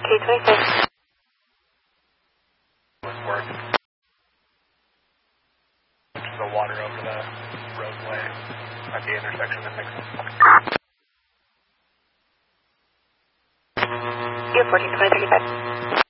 K26. Work. The water over the roadway at the intersection that makes sense. You're 14 2035.